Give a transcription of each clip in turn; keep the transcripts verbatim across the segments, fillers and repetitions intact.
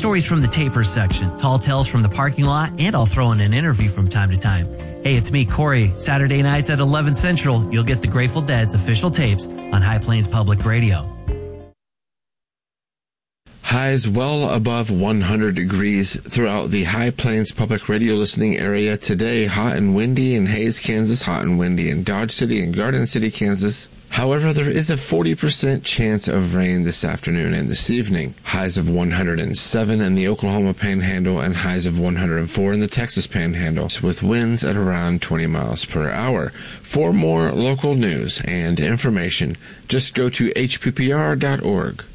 stories from the Tapers section, tall tales from the parking lot, and I'll throw in an interview from time to time. Hey, it's me, Corey. Saturday nights at eleven Central, you'll get the Grateful Dead's official tapes on High Plains Public Radio. Highs well above one hundred degrees throughout the High Plains Public Radio listening area today. Hot and windy in Hays, Kansas. Hot and windy in Dodge City and Garden City, Kansas. However, there is a forty percent chance of rain this afternoon and this evening. Highs of one hundred seven in the Oklahoma Panhandle and highs of one hundred four in the Texas Panhandle, with winds at around twenty miles per hour. For more local news and information, just go to H P P R dot org.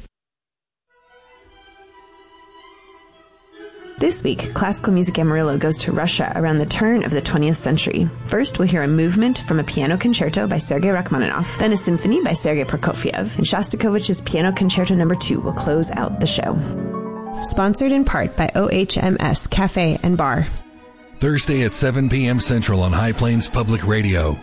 This week, Classical Music Amarillo goes to Russia around the turn of the twentieth century. First, we'll hear a movement from a piano concerto by Sergei Rachmaninoff, then a symphony by Sergei Prokofiev, and Shostakovich's Piano Concerto Number two will close out the show. Sponsored in part by O H M S Cafe and Bar. Thursday at seven p.m. Central on High Plains Public Radio.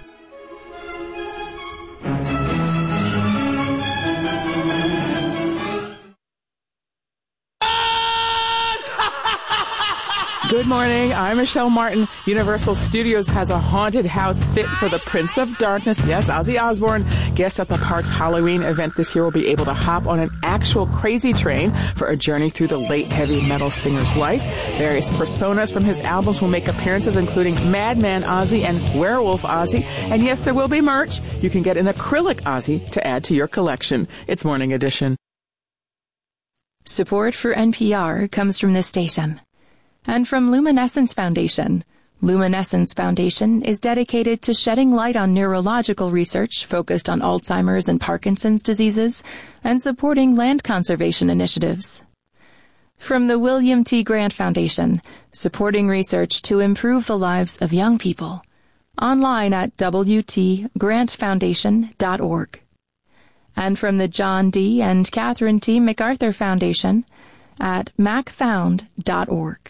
Good morning, I'm Michelle Martin. Universal Studios has a haunted house fit for the Prince of Darkness. Yes, Ozzy Osbourne. Guests at the park's Halloween event this year will be able to hop on an actual crazy train for a journey through the late heavy metal singer's life. Various personas from his albums will make appearances, including Madman Ozzy and Werewolf Ozzy. And yes, there will be merch. You can get an acrylic Ozzy to add to your collection. It's Morning Edition. Support for N P R comes from this station. And from Luminescence Foundation. Luminescence Foundation is dedicated to shedding light on neurological research focused on Alzheimer's and Parkinson's diseases and supporting land conservation initiatives. From the William T. Grant Foundation, supporting research to improve the lives of young people. Online at w t grant foundation dot org. And from the John D. and Catherine T. MacArthur Foundation at mac found dot org.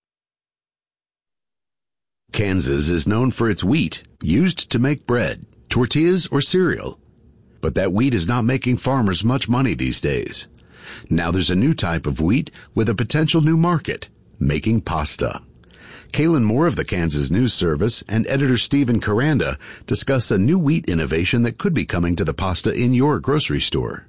Kansas is known for its wheat, used to make bread, tortillas, or cereal. But that wheat is not making farmers much money these days. Now there's a new type of wheat with a potential new market, making pasta. Kaylin Moore of the Kansas News Service and editor Stephen Caranda discuss a new wheat innovation that could be coming to the pasta in your grocery store.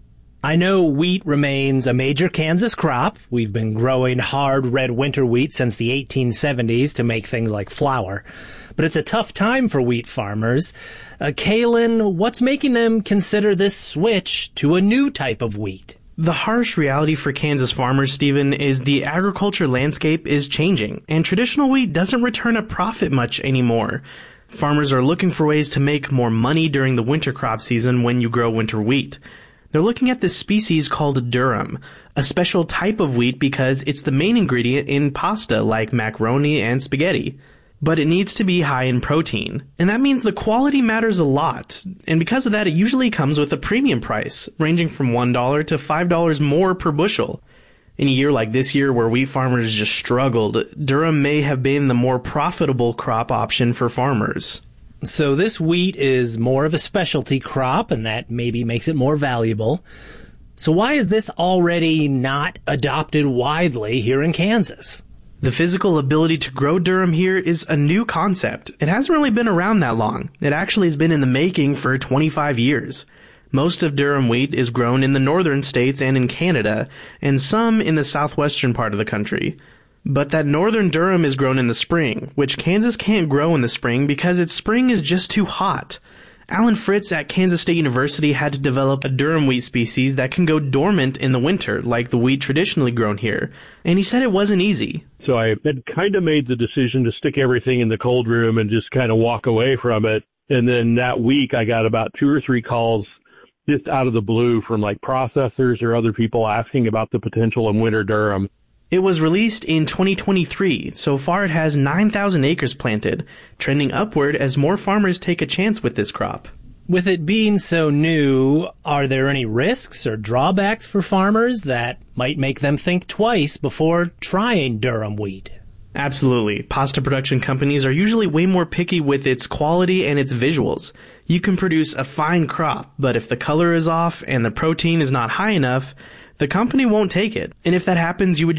I know wheat remains a major Kansas crop. We've been growing hard red winter wheat since the eighteen seventies to make things like flour. But it's a tough time for wheat farmers. Uh, Kaylin, what's making them consider this switch to a new type of wheat? The harsh reality for Kansas farmers, Stephen, is the agriculture landscape is changing, and traditional wheat doesn't return a profit much anymore. Farmers are looking for ways to make more money during the winter crop season when you grow winter wheat. They're looking at this species called durum, a special type of wheat because it's the main ingredient in pasta like macaroni and spaghetti. But it needs to be high in protein, and that means the quality matters a lot, and because of that it usually comes with a premium price, ranging from one dollar to five dollars more per bushel. In a year like this year where wheat farmers just struggled, durum may have been the more profitable crop option for farmers. So this wheat is more of a specialty crop, and that maybe makes it more valuable. So why is this already not adopted widely here in Kansas? The physical ability to grow durum here is a new concept. It hasn't really been around that long. It actually has been in the making for twenty-five years. Most of durum wheat is grown in the northern states and in Canada, and some in the southwestern part of the country. But that northern durum is grown in the spring, which Kansas can't grow in the spring because its spring is just too hot. Alan Fritz at Kansas State University had to develop a durum wheat species that can go dormant in the winter, like the wheat traditionally grown here. And he said it wasn't easy. So I had kind of made the decision to stick everything in the cold room and just kind of walk away from it. And then that week I got about two or three calls just out of the blue from like processors or other people asking about the potential of winter durum. It was released in twenty twenty-three. So far it has nine thousand acres planted, trending upward as more farmers take a chance with this crop. With it being so new, are there any risks or drawbacks for farmers that might make them think twice before trying durum wheat? Absolutely. Pasta production companies are usually way more picky with its quality and its visuals. You can produce a fine crop, but if the color is off and the protein is not high enough, the company won't take it. And if that happens, you would